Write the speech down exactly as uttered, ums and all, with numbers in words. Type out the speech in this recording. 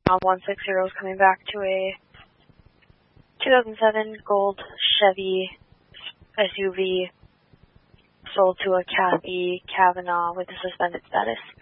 Um, one six zero is coming back to a two thousand seven gold Chevy S U V sold to a Kathy Kavanaugh with a suspended status.